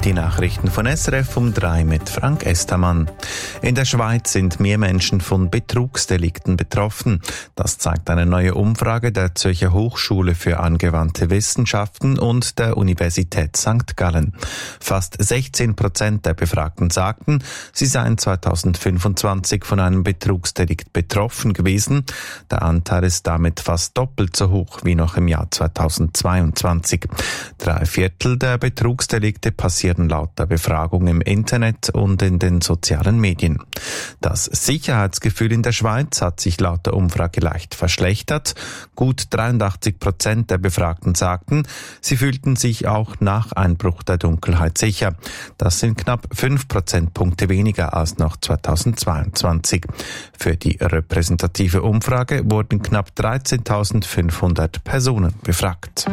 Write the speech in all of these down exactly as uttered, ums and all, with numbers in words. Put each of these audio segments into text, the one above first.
Die Nachrichten von S R F um drei mit Frank Estermann. In der Schweiz sind mehr Menschen von Betrugsdelikten betroffen. Das zeigt eine neue Umfrage der Zürcher Hochschule für angewandte Wissenschaften und der Universität Sankt Gallen. Fast sechzehn Prozent der Befragten sagten, sie seien zweitausendfünfundzwanzig von einem Betrugsdelikt betroffen gewesen. Der Anteil ist damit fast doppelt so hoch wie noch im Jahr zweitausendzweiundzwanzig. Drei Viertel der Betrugsdelikte passieren laut der Befragung im Internet und in den sozialen Medien. Das Sicherheitsgefühl in der Schweiz hat sich laut der Umfrage leicht verschlechtert. Gut dreiundachtzig Prozent der Befragten sagten, sie fühlten sich auch nach Einbruch der Dunkelheit sicher. Das sind knapp fünf Prozentpunkte weniger als noch zweitausendzweiundzwanzig. Für die repräsentative Umfrage wurden knapp dreizehntausendfünfhundert Personen befragt.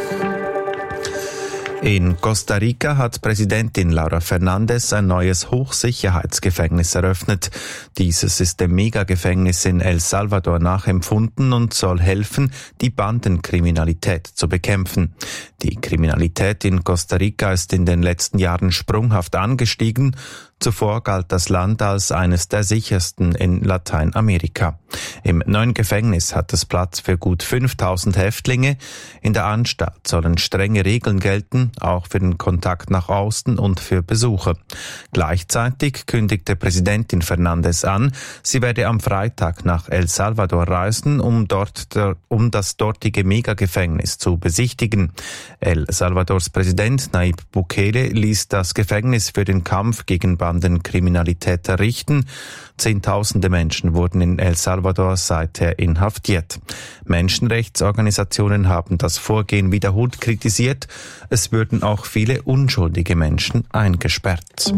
In Costa Rica hat Präsidentin Laura Fernandez ein neues Hochsicherheitsgefängnis eröffnet. Dieses ist dem Megagefängnis in El Salvador nachempfunden und soll helfen, die Bandenkriminalität zu bekämpfen. Die Kriminalität in Costa Rica ist in den letzten Jahren sprunghaft angestiegen. Zuvor galt das Land als eines der sichersten in Lateinamerika. Im neuen Gefängnis hat es Platz für gut fünftausend Häftlinge. In der Anstalt sollen strenge Regeln gelten, auch für den Kontakt nach außen und für Besucher. Gleichzeitig kündigte Präsidentin Fernandez an, sie werde am Freitag nach El Salvador reisen, um dort um das dortige Megagefängnis zu besichtigen. El Salvadors Präsident Nayib Bukele ließ das Gefängnis für den Kampf gegen Bandenkriminalität errichten. Zehntausende Menschen wurden in El Salvador seither inhaftiert. Menschenrechtsorganisationen haben das Vorgehen wiederholt kritisiert. Es würden auch viele unschuldige Menschen eingesperrt.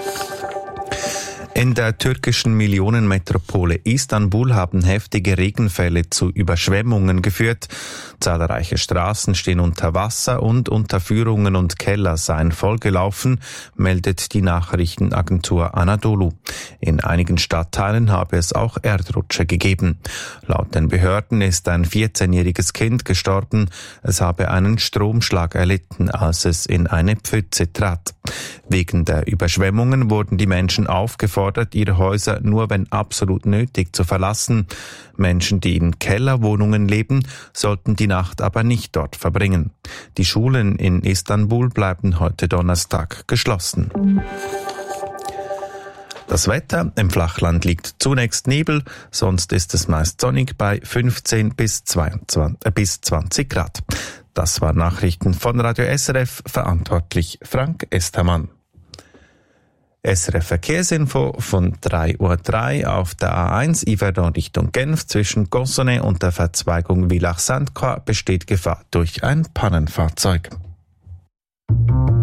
In der türkischen Millionenmetropole Istanbul haben heftige Regenfälle zu Überschwemmungen geführt. Zahlreiche Straßen stehen unter Wasser und Unterführungen und Keller seien vollgelaufen, meldet die Nachrichtenagentur Anadolu. In einigen Stadtteilen habe es auch Erdrutsche gegeben. Laut den Behörden ist ein vierzehnjähriges Kind gestorben. Es habe einen Stromschlag erlitten, als es in eine Pfütze trat. Wegen der Überschwemmungen wurden die Menschen aufgefordert, ihre Häuser nur wenn absolut nötig zu verlassen. Menschen, die in Kellerwohnungen leben, sollten die Nacht aber nicht dort verbringen. Die Schulen in Istanbul bleiben heute Donnerstag geschlossen. Das Wetter: Im Flachland liegt zunächst Nebel, sonst ist es meist sonnig bei fünfzehn bis zwanzig Grad. Das waren Nachrichten von Radio S R F, verantwortlich Frank Estermann. S R F Verkehrsinfo von drei Uhr drei auf der A eins Yverdon Richtung Genf zwischen Cossonay und der Verzweigung Villach-Sainte-Croix besteht Gefahr durch ein Pannenfahrzeug.